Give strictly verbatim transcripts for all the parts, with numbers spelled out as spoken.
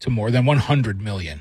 to more than one hundred million.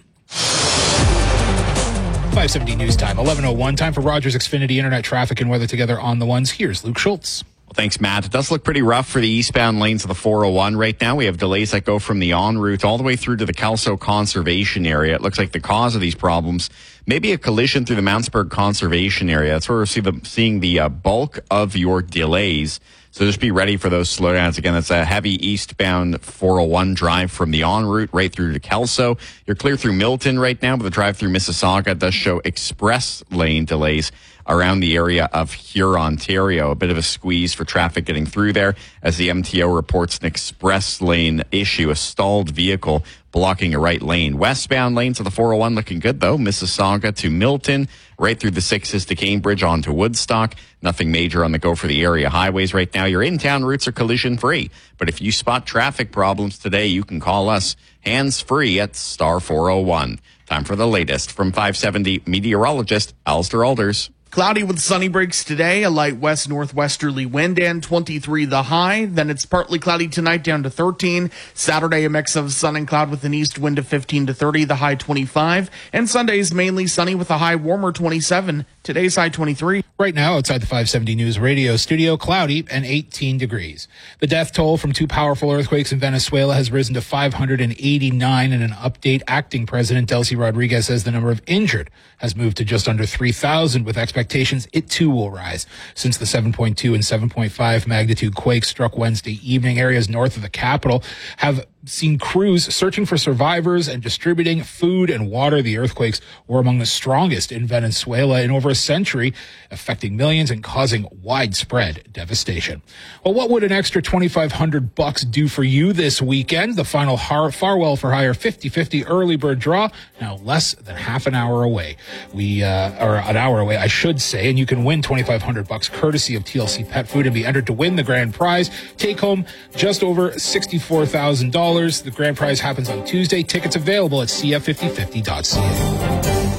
five seventy News Time, eleven oh one. Time for Rogers Xfinity Internet traffic and weather together on the ones. Here's Luke Schultz. Well, thanks, Matt. It does look pretty rough for the eastbound lanes of the four oh one right now. We have delays that go from the en route all the way through to the Kelso Conservation Area. It looks like the cause of these problems may be a collision through the Mountsburg Conservation Area. That's where we're see the, seeing the uh, bulk of your delays. So just be ready for those slowdowns. Again, that's a heavy eastbound four oh one drive from the en route right through to Kelso. You're clear through Milton right now, but the drive through Mississauga does show express lane delays around the area of Huron, Ontario. A bit of a squeeze for traffic getting through there as the M T O reports an express lane issue, a stalled vehicle blocking a right lane. Westbound lanes of the four oh one looking good, though. Mississauga to Milton, right through the sixes to Cambridge onto Woodstock. Nothing major on the go for the area highways right now. Your in-town routes are collision-free. But if you spot traffic problems today, you can call us hands-free at star four oh one. Time for the latest from five seventy meteorologist Alistair Alders. Cloudy with sunny breaks today, a light west northwesterly wind, and twenty-three the high. Then it's partly cloudy tonight, down to thirteen. Saturday, a mix of sun and cloud with an east wind of fifteen to thirty, the high twenty-five. And Sunday's mainly sunny with a high warmer twenty-seven. Today's high twenty-three. Right now, outside the five seventy News Radio studio, cloudy and eighteen degrees. The death toll from two powerful earthquakes in Venezuela has risen to five hundred eighty-nine. In an update, acting President Delcy Rodriguez says the number of injured has moved to just under three thousand, with expectations it too will rise. Since the seven point two and seven point five magnitude quakes struck Wednesday evening, areas north of the capital have seen crews searching for survivors and distributing food and water. The earthquakes were among the strongest in Venezuela in over a century, affecting millions and causing widespread devastation. Well, what would an extra twenty-five hundred bucks do for you this weekend? The final Har- Farwell for Hire fifty fifty early bird draw, now less than half an hour away. We, uh, or an hour away, I should say, and you can win twenty-five hundred bucks courtesy of T L C Pet Food and be entered to win the grand prize. Take home just over sixty-four thousand dollars. The grand prize happens on Tuesday. Tickets available at c f fifty fifty dot c a.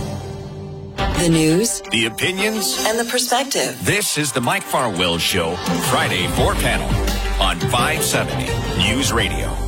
The news, the opinions, and the perspective. This is the Mike Farwell Show, Friday four panel on five seventy News Radio.